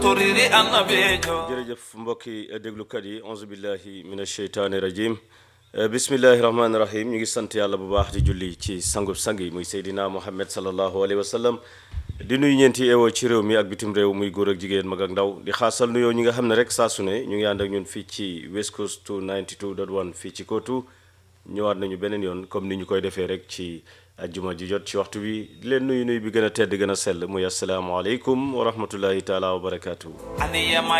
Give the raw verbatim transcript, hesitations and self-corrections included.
jërëjëf mbokki déglukat yi auzu billahi mina sheytaani rajim bismillahi rahmaani rahim ñu ngi sant yàlla bu baax di julli ci sangub sang yi muy Seydina Muhammad sallallahu alayhi wa sallam di nuyu ñeenti eewoo ci réew mi ak bitim réew muy góor ak jigéen mag ak ndaw di xaasal nuyoo ñi nga xam ne rek saa su ne ñu ngi ànd ak ñun fii ci West Coast ninety-two point one fii ci Kotu ñëwaat nañu beneen yoon comme ni ñu koy defee rek ci ajjuma ji jot ci waxtu bi di leen nuyu nuyu bi gën a tedd gën a sell muy asalaamaaleykum wa rahmatullahi taala wa barakaatu.